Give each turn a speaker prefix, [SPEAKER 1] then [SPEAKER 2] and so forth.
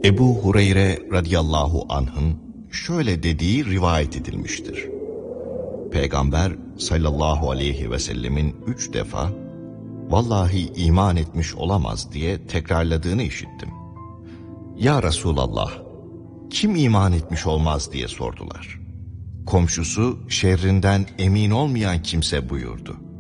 [SPEAKER 1] Ebu Hureyre radıyallahu anh'ın şöyle dediği rivayet edilmiştir. Peygamber sallallahu aleyhi ve sellemin 3 defa "Vallahi iman etmiş olamaz" diye tekrarladığını işittim. "Ya Resulallah, kim iman etmiş olmaz?" diye sordular. Komşusu şerrinden emin olmayan kimse buyurdu.